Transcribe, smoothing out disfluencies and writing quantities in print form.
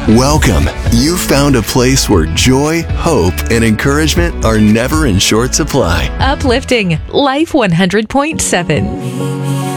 Welcome. You found a place where joy, hope, and encouragement are never in short supply. Uplifting Life 100.7.